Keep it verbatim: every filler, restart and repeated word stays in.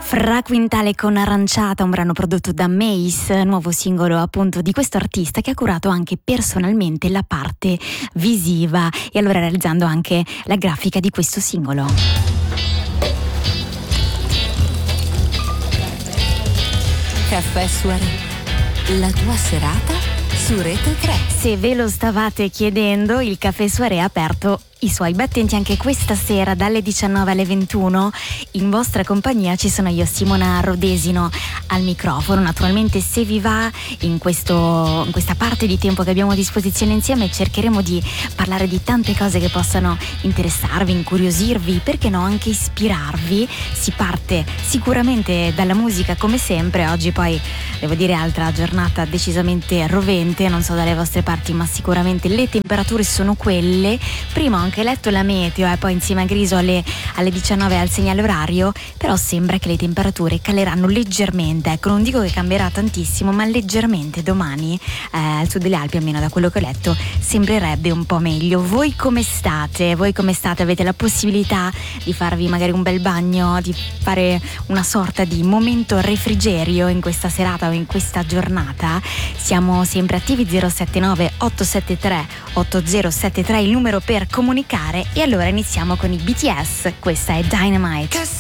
Fra Quintale con Aranciata, un brano prodotto da Mace, nuovo singolo appunto di questo artista che ha curato anche personalmente la parte visiva e allora realizzando anche la grafica di questo singolo. Caffè Soirée, la tua serata su Rete tre. Se ve lo stavate chiedendo, il Caffè Soirée è aperto i suoi battenti anche questa sera dalle diciannove alle ventuno. In vostra compagnia ci sono io, Simona Rodesino, al microfono. Naturalmente, se vi va, in, questo, in questa parte di tempo che abbiamo a disposizione insieme cercheremo di parlare di tante cose che possano interessarvi, incuriosirvi, perché no anche ispirarvi. Si parte sicuramente dalla musica come sempre. Oggi poi devo dire altra giornata decisamente rovente, non so dalle vostre parti, ma sicuramente le temperature sono quelle. Prima ho anche letto la meteo e eh, poi insieme a Griso alle, alle diciannove al segnale orario, però sembra che le temperature caleranno leggermente, ecco, non dico che cambierà tantissimo, ma leggermente domani eh, al sud delle Alpi, almeno da quello che ho letto, sembrerebbe un po' meglio. Voi come state? Voi come state? Avete la possibilità di farvi magari un bel bagno, di fare una sorta di momento refrigerio in questa serata o in questa giornata? Siamo sempre attivi. Zero sette nove otto sette tre otto zero sette tre il numero per comunicare, e allora iniziamo con i B T S. Questa è Dynamite.